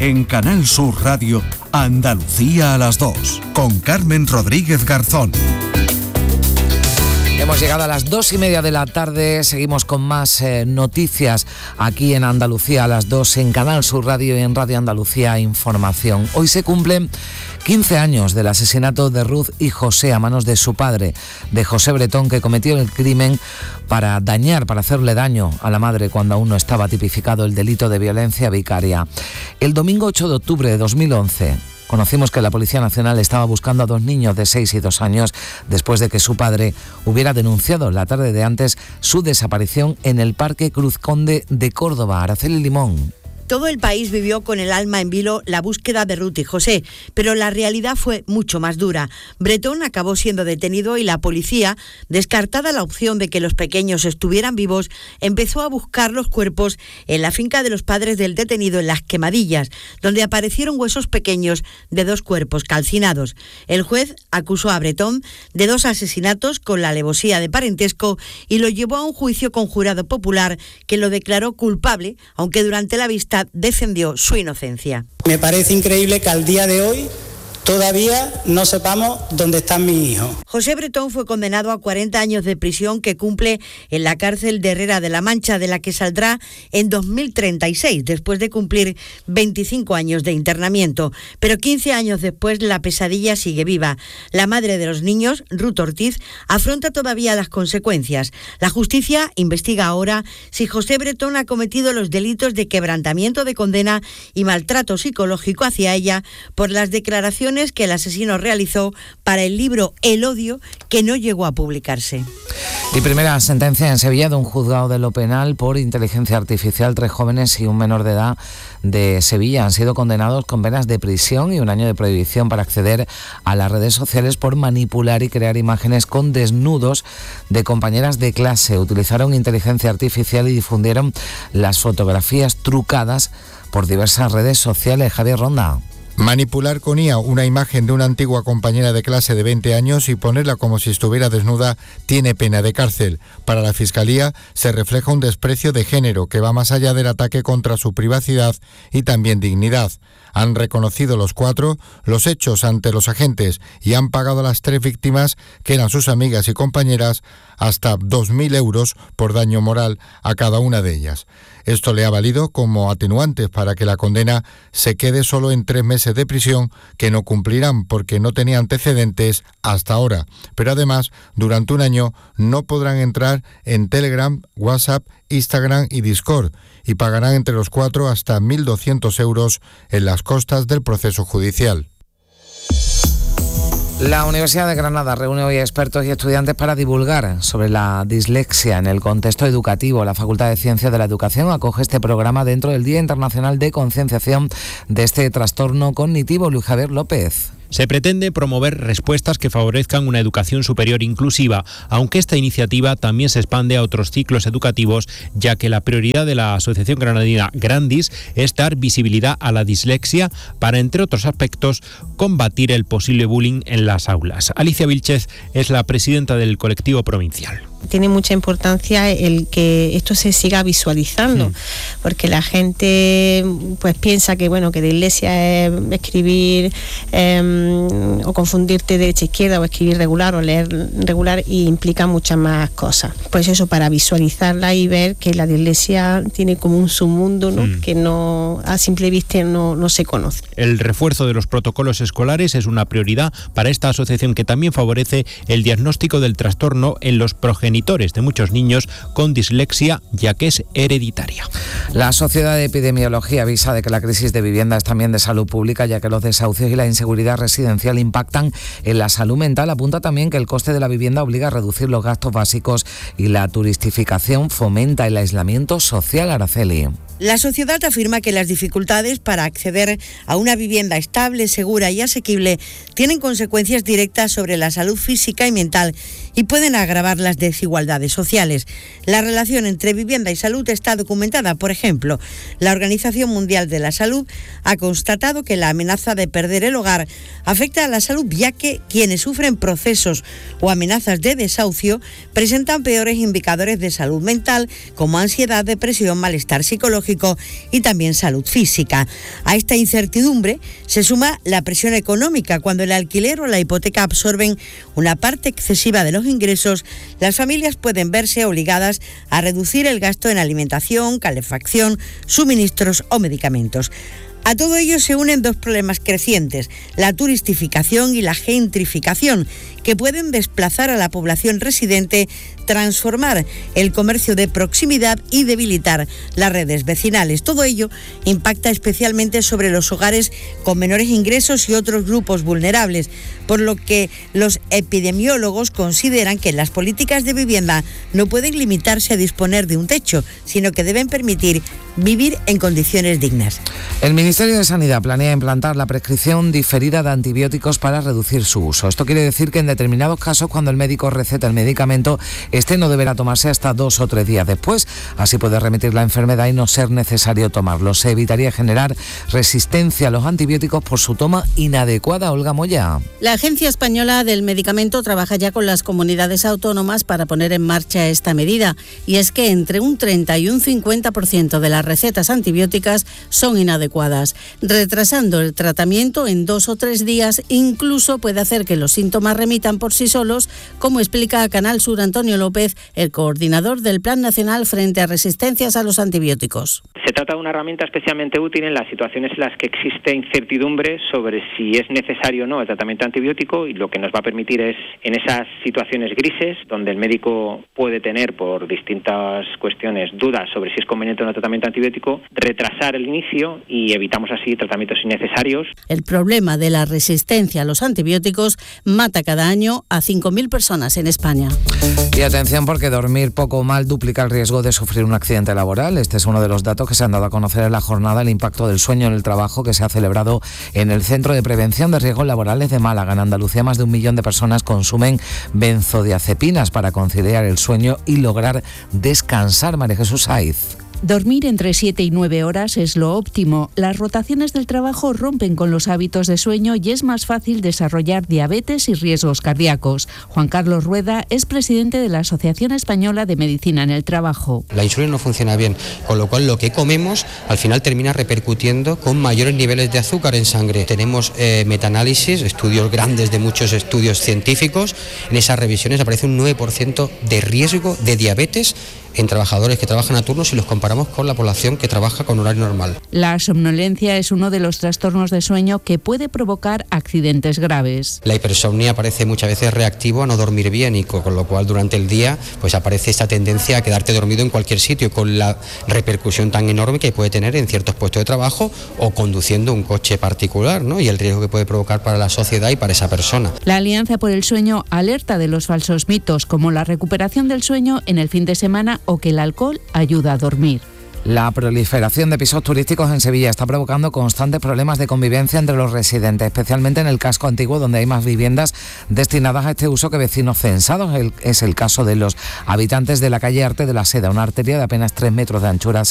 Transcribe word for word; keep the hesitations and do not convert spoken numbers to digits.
en Canal Sur Radio, Andalucía a las dos, con Carmen Rodríguez Garzón. Hemos llegado a las dos y media de la tarde, seguimos con más eh, noticias aquí en Andalucía a las dos, en Canal Sur Radio y en Radio Andalucía Información. Hoy se cumplen quince años del asesinato de Ruth y José a manos de su padre, de José Bretón, que cometió el crimen para dañar, para hacerle daño a la madre cuando aún no estaba tipificado el delito de violencia vicaria. El domingo ocho de octubre de dos mil once... conocimos que la Policía Nacional estaba buscando a dos niños de seis y dos años después de que su padre hubiera denunciado la tarde de antes su desaparición en el Parque Cruz Conde de Córdoba. Araceli Limón. Todo el país vivió con el alma en vilo la búsqueda de Ruth y José, pero la realidad fue mucho más dura. Bretón acabó siendo detenido y la policía, descartada la opción de que los pequeños estuvieran vivos, empezó a buscar los cuerpos en la finca de los padres del detenido en Las Quemadillas, donde aparecieron huesos pequeños de dos cuerpos calcinados. El juez acusó a Bretón de dos asesinatos con la alevosía de parentesco y lo llevó a un juicio con jurado popular que lo declaró culpable, aunque durante la vista defendió su inocencia. Me parece increíble que al día de hoy todavía no sepamos dónde están mis hijos. José Bretón fue condenado a cuarenta años de prisión que cumple en la cárcel de Herrera de la Mancha, de la que saldrá en dos mil treinta y seis, después de cumplir veinticinco años de internamiento. Pero quince años después la pesadilla sigue viva. La madre de los niños, Ruth Ortiz, afronta todavía las consecuencias. La justicia investiga ahora si José Bretón ha cometido los delitos de quebrantamiento de condena y maltrato psicológico hacia ella por las declaraciones que el asesino realizó para el libro El odio, que no llegó a publicarse. Y primera sentencia en Sevilla de un juzgado de lo penal por inteligencia artificial. Tres jóvenes y un menor de edad de Sevilla han sido condenados con penas de prisión y un año de prohibición para acceder a las redes sociales por manipular y crear imágenes con desnudos de compañeras de clase. Utilizaron inteligencia artificial y difundieron las fotografías trucadas por diversas redes sociales. Javier Ronda. Manipular con I A una imagen de una antigua compañera de clase de veinte años y ponerla como si estuviera desnuda tiene pena de cárcel. Para la Fiscalía se refleja un desprecio de género que va más allá del ataque contra su privacidad y también dignidad. Han reconocido los cuatro los hechos ante los agentes y han pagado a las tres víctimas, que eran sus amigas y compañeras, hasta dos mil euros por daño moral a cada una de ellas. Esto le ha valido como atenuante para que la condena se quede solo en tres meses de prisión, que no cumplirán porque no tenía antecedentes hasta ahora. Pero además, durante un año no podrán entrar en Telegram, WhatsApp, Instagram y Discord, y pagarán entre los cuatro hasta mil doscientos euros en las costas del proceso judicial. La Universidad de Granada reúne hoy a expertos y estudiantes para divulgar sobre la dislexia en el contexto educativo. La Facultad de Ciencias de la Educación acoge este programa dentro del Día Internacional de Concienciación de este trastorno cognitivo. Luis Javier López. Se pretende promover respuestas que favorezcan una educación superior inclusiva, aunque esta iniciativa también se expande a otros ciclos educativos, ya que la prioridad de la Asociación Granadina Grandis es dar visibilidad a la dislexia para, entre otros aspectos, combatir el posible bullying en las aulas. Alicia Vilchez es la presidenta del colectivo provincial. Tiene mucha importancia el que esto se siga visualizando, mm. porque la gente pues piensa que bueno que dislexia es escribir eh, o confundirte derecha izquierda, o escribir regular o leer regular, y implica muchas más cosas. Pues eso, para visualizarla y ver que la dislexia tiene como un submundo, ¿no? Mm. que no a simple vista no, no se conoce. El refuerzo de los protocolos escolares es una prioridad para esta asociación, que también favorece el diagnóstico del trastorno en los progenitores de muchos niños con dislexia, ya que es hereditaria. La Sociedad de Epidemiología avisa de que la crisis de vivienda es también de salud pública, ya que los desahucios y la inseguridad residencial impactan en la salud mental. Apunta también que el coste de la vivienda obliga a reducir los gastos básicos y la turistificación fomenta el aislamiento social. Araceli. La sociedad afirma que las dificultades para acceder a una vivienda estable, segura y asequible tienen consecuencias directas sobre la salud física y mental, y pueden agravar las desigualdades sociales. La relación entre vivienda y salud está documentada. Por ejemplo, la Organización Mundial de la Salud ha constatado que la amenaza de perder el hogar afecta a la salud, ya que quienes sufren procesos o amenazas de desahucio presentan peores indicadores de salud mental, como ansiedad, depresión, malestar psicológico y también salud física. A esta incertidumbre se suma la presión económica. Cuando el alquiler o la hipoteca absorben una parte excesiva de los ingresos, las familias pueden verse obligadas a reducir el gasto en alimentación, calefacción, suministros o medicamentos. A todo ello se unen dos problemas crecientes: la turistificación y la gentrificación, que pueden desplazar a la población residente, transformar el comercio de proximidad y debilitar las redes vecinales. Todo ello impacta especialmente sobre los hogares con menores ingresos y otros grupos vulnerables, por lo que los epidemiólogos consideran que las políticas de vivienda no pueden limitarse a disponer de un techo, sino que deben permitir vivir en condiciones dignas. El Ministerio de Sanidad planea implantar la prescripción diferida de antibióticos para reducir su uso. Esto quiere decir que en determinados casos, cuando el médico receta el medicamento, este no deberá tomarse hasta dos o tres días después. Así puede remitir la enfermedad y no ser necesario tomarlo. Se evitaría generar resistencia a los antibióticos por su toma inadecuada. Olga Moya. La Agencia Española del Medicamento trabaja ya con las comunidades autónomas para poner en marcha esta medida. Y es que entre un treinta y un cincuenta por ciento de las recetas antibióticas son inadecuadas. Retrasando el tratamiento en dos o tres días incluso puede hacer que los síntomas remitan por sí solos, como explica a Canal Sur Antonio López, el coordinador del Plan Nacional frente a resistencias a los antibióticos. Se trata de una herramienta especialmente útil en las situaciones en las que existe incertidumbre sobre si es necesario o no el tratamiento antibiótico, y lo que nos va a permitir es, en esas situaciones grises, donde el médico puede tener por distintas cuestiones dudas sobre si es conveniente o no tratamiento antibiótico, retrasar el inicio y evitamos así tratamientos innecesarios. El problema de la resistencia a los antibióticos mata cada año a cinco mil personas en España. Y atención, porque dormir poco o mal duplica el riesgo de sufrir un accidente laboral. Este es uno de los datos que se han dado a conocer en la jornada El impacto del sueño en el trabajo, que se ha celebrado en el Centro de Prevención de Riesgos Laborales de Málaga. En Andalucía, más de un millón de personas consumen benzodiazepinas para conciliar el sueño y lograr descansar. María Jesús Saiz. Dormir entre siete y nueve horas es lo óptimo. Las rotaciones del trabajo rompen con los hábitos de sueño y es más fácil desarrollar diabetes y riesgos cardíacos. Juan Carlos Rueda es presidente de la Asociación Española de Medicina en el Trabajo. La insulina no funciona bien, con lo cual lo que comemos al final termina repercutiendo con mayores niveles de azúcar en sangre. Tenemos eh, metaanálisis, estudios grandes de muchos estudios científicos. En esas revisiones aparece un nueve por ciento de riesgo de diabetes en trabajadores que trabajan a turnos si los comparamos con la población que trabaja con horario normal. La somnolencia es uno de los trastornos de sueño que puede provocar accidentes graves. La hipersomnia aparece muchas veces reactivo a no dormir bien, y con lo cual durante el día pues aparece esta tendencia a quedarte dormido en cualquier sitio, con la repercusión tan enorme que puede tener en ciertos puestos de trabajo o conduciendo un coche particular, ¿no? Y el riesgo que puede provocar para la sociedad y para esa persona. La Alianza por el Sueño alerta de los falsos mitos, como la recuperación del sueño en el fin de semana o que el alcohol ayuda a dormir. La proliferación de pisos turísticos en Sevilla está provocando constantes problemas de convivencia entre los residentes, especialmente en el casco antiguo, donde hay más viviendas destinadas a este uso que vecinos censados. Es el caso de los habitantes de la calle Arte de la Seda, una arteria de apenas tres metros de anchura